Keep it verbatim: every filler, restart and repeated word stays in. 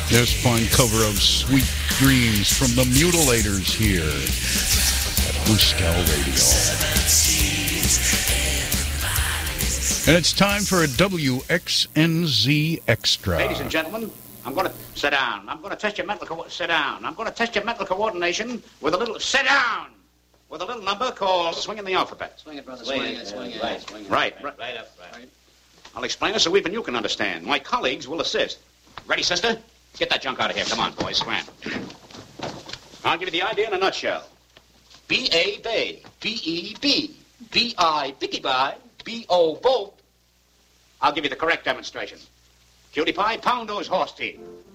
This fine cover of Sweet Dreams from the Mutilators here at Buscal Radio. And it's time for a W X N Z Extra. Ladies and gentlemen, I'm going to sit down. I'm going to test your mental co- sit down. I'm going to test your mental coordination with a little sit down. With a little number called swinging the alphabet. Swing it, brother. Swing, swing it, swing it. Right, swing it. Right, right, right up, right. I'll explain it so even you can understand. My colleagues will assist. Ready, sister? Get that junk out of here. Come on, boys. Scram. I'll give you the idea in a nutshell. B A Bay. B E B. B I Bicky Bye. B O Bolt. I'll give you the correct demonstration. Cutie pie, pound those horse teeth.